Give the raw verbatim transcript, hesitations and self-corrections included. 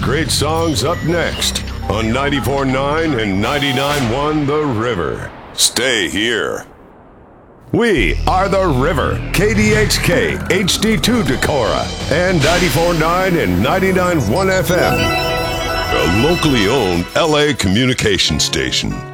great songs up next on ninety-four point nine and ninety-nine point one The River. Stay here. We are The River, K D X K, H D two Decorah, and ninety-four point nine and ninety-nine point one F M. A locally owned L A communication station.